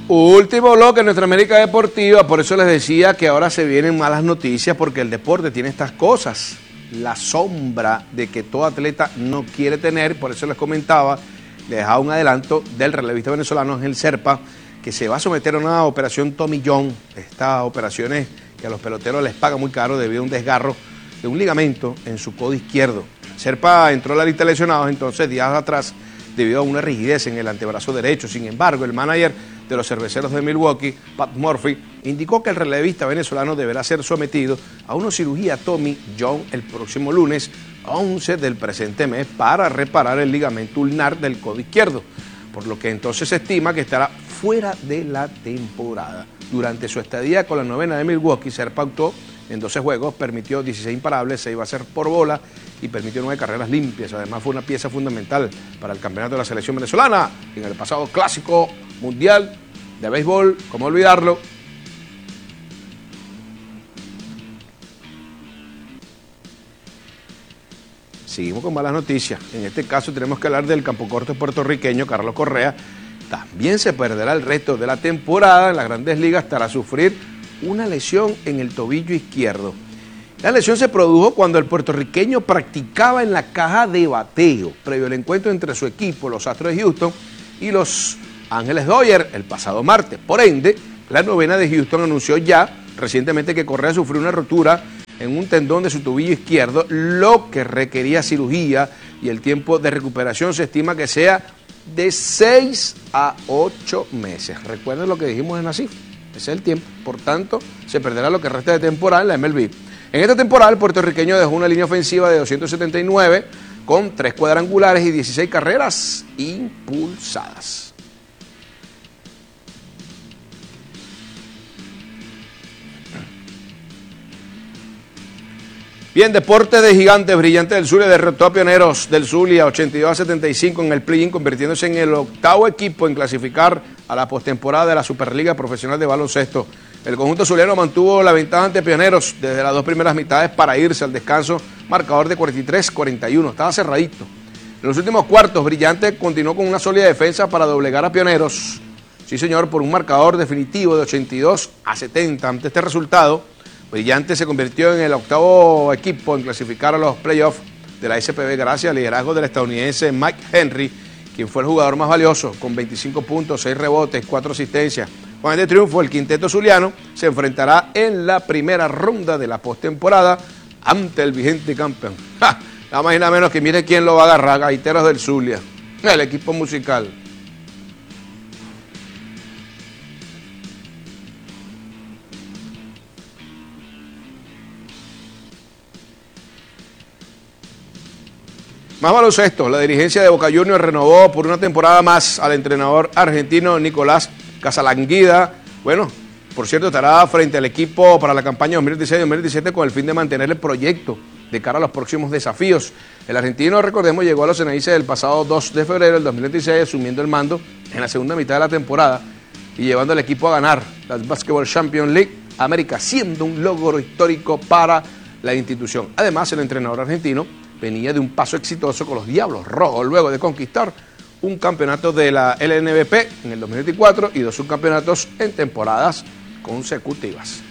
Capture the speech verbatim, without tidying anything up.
Último bloque en nuestra América Deportiva, por eso les decía que ahora se vienen malas noticias porque el deporte tiene estas cosas. La sombra de que todo atleta no quiere tener, por eso les comentaba, les dejaba un adelanto del relevista venezolano Ángel Serpa, que se va a someter a una operación Tommy John, estas operaciones que a los peloteros les paga muy caro debido a un desgarro de un ligamento en su codo izquierdo. Serpa entró a la lista de lesionados entonces días atrás debido a una rigidez en el antebrazo derecho. Sin embargo, el manager de los cerveceros de Milwaukee, Pat Murphy, indicó que el relevista venezolano deberá ser sometido a una cirugía Tommy John el próximo lunes once del presente mes para reparar el ligamento ulnar del codo izquierdo, por lo que entonces se estima que estará fuera de la temporada. Durante su estadía con la novena de Milwaukee, Serpa actuó en doce juegos, permitió dieciséis imparables, seis bases por bola y permitió nueve carreras limpias. Además fue una pieza fundamental para el campeonato de la selección venezolana en el pasado clásico mundial de béisbol, ¿cómo olvidarlo? Seguimos con malas noticias. En este caso tenemos que hablar del campocorto puertorriqueño Carlos Correa. También se perderá el resto de la temporada en las Grandes Ligas tras sufrir una lesión en el tobillo izquierdo. La lesión se produjo cuando el puertorriqueño practicaba en la caja de bateo previo al encuentro entre su equipo, los Astros de Houston, y los Ángeles Dodgers el pasado martes. Por ende, la novena de Houston anunció ya recientemente que Correa sufrió una rotura en un tendón de su tobillo izquierdo, lo que requería cirugía, y el tiempo de recuperación se estima que sea de seis a ocho meses. Recuerden lo que dijimos en Asif, ese es el tiempo. Por tanto, se perderá lo que resta de temporada en la M L B. En esta temporada, el puertorriqueño dejó una línea ofensiva de doscientos setenta y nueve con tres cuadrangulares y dieciséis carreras impulsadas. Bien, Deportes de Gigantes, Brillantes del Zulia derrotó a Pioneros del Zulia ochenta y dos a setenta y cinco en el play-in, convirtiéndose en el octavo equipo en clasificar a la postemporada de la Superliga Profesional de Baloncesto. El conjunto zuliano mantuvo la ventaja ante Pioneros desde las dos primeras mitades para irse al descanso, marcador de cuarenta y tres a cuarenta y uno, estaba cerradito. En los últimos cuartos, Brillantes continuó con una sólida defensa para doblegar a Pioneros, sí señor, por un marcador definitivo de ochenta y dos a setenta. Ante este resultado, Brillante se convirtió en el octavo equipo en clasificar a los playoffs de la S P B gracias al liderazgo del estadounidense Mike Henry, quien fue el jugador más valioso con veinticinco puntos, seis rebotes, cuatro asistencias. Con este triunfo, el quinteto zuliano se enfrentará en la primera ronda de la postemporada ante el vigente campeón. ¡Ja! Nada más y nada menos que mire quién lo va a agarrar, Gaiteros del Zulia, el equipo musical. Más baloncesto, la dirigencia de Boca Juniors renovó por una temporada más al entrenador argentino Nicolás Casalanguida. Bueno, por cierto, estará frente al equipo para la campaña dos mil dieciséis dos mil diecisiete con el fin de mantener el proyecto de cara a los próximos desafíos. El argentino, recordemos, llegó a los Ceneices el pasado dos de febrero del dos mil veintiséis, asumiendo el mando en la segunda mitad de la temporada y llevando al equipo a ganar la Basketball Champions League América, siendo un logro histórico para la institución. Además, el entrenador argentino venía de un paso exitoso con los Diablos Rojos, luego de conquistar un campeonato de la L N B P en el dos mil veinticuatro y dos subcampeonatos en temporadas consecutivas.